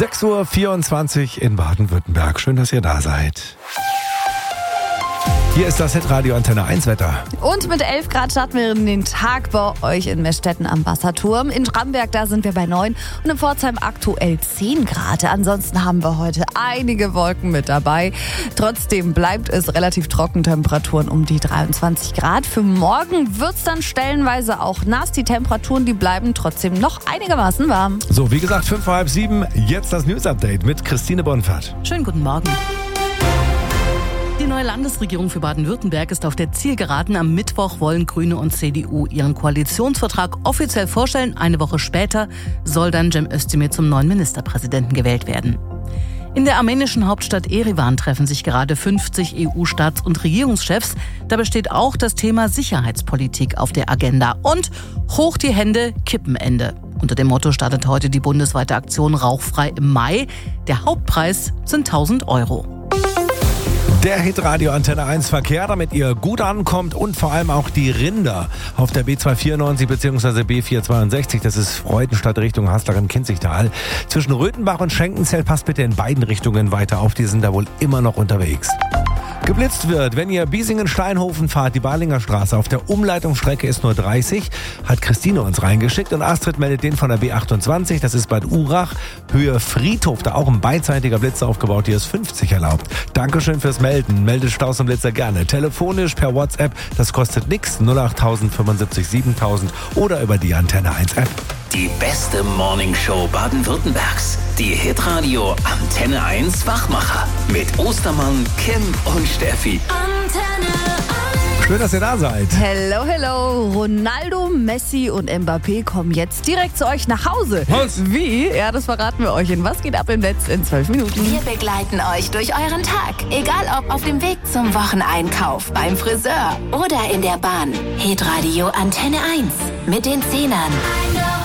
6:24 Uhr in Baden-Württemberg. Schön, dass ihr da seid. Hier ist das Hitradio Antenne 1 Wetter. Und mit 11 Grad starten wir in den Tag bei euch in Meßstetten am Wasserturm. In Schramberg, da sind wir bei 9 und in Pforzheim aktuell 10 Grad. Ansonsten haben wir heute einige Wolken mit dabei. Trotzdem bleibt es relativ trocken, Temperaturen um die 23 Grad. Für morgen wird es dann stellenweise auch nass. Die Temperaturen, die bleiben trotzdem noch einigermaßen warm. So, wie gesagt, 5 vor halb 7, jetzt das News-Update mit Christine Bonfert. Schönen guten Morgen. Die neue Landesregierung für Baden-Württemberg ist auf der Zielgeraden. Am Mittwoch wollen Grüne und CDU ihren Koalitionsvertrag offiziell vorstellen. Eine Woche später soll dann Cem Özdemir zum neuen Ministerpräsidenten gewählt werden. In der armenischen Hauptstadt Erivan treffen sich gerade 50 EU-Staats- und Regierungschefs. Dabei steht auch das Thema Sicherheitspolitik auf der Agenda. Und hoch die Hände, Kippenende. Unter dem Motto startet heute die bundesweite Aktion Rauchfrei im Mai. Der Hauptpreis sind 1.000 €. Der Hitradio Antenne 1 Verkehr, damit ihr gut ankommt und vor allem auch die Rinder auf der B294 bzw. B462, das ist Freudenstadt Richtung Haslach-Kinzigtal. Zwischen Röthenbach und Schenkenzell passt bitte in beiden Richtungen weiter auf, die sind da wohl immer noch unterwegs. Geblitzt wird, wenn ihr Biesingen-Steinhofen fahrt, die Balinger Straße. Auf der Umleitungsstrecke ist nur 30, hat Christine uns reingeschickt. Und Astrid meldet den von der B28, das ist Bad Urach, Höhe Friedhof, da auch ein beidseitiger Blitzer aufgebaut, hier ist 50 erlaubt. Dankeschön fürs Melden, meldet Staus und Blitzer gerne. Telefonisch per WhatsApp, das kostet nix, 08000 75 7000 oder über die Antenne 1 App. Die beste Morningshow Baden-Württembergs. Die Hitradio Antenne 1 Wachmacher. Mit Ostermann, Kim und Steffi. Antenne 1. Schön, dass ihr da seid. Hello, hello. Ronaldo, Messi und Mbappé kommen jetzt direkt zu euch nach Hause. Was? Wie? Ja, das verraten wir euch in Was geht ab im Netz in 12 Minuten. Wir begleiten euch durch euren Tag. Egal ob auf dem Weg zum Wocheneinkauf, beim Friseur oder in der Bahn. Hitradio Antenne 1 mit den Zehnern.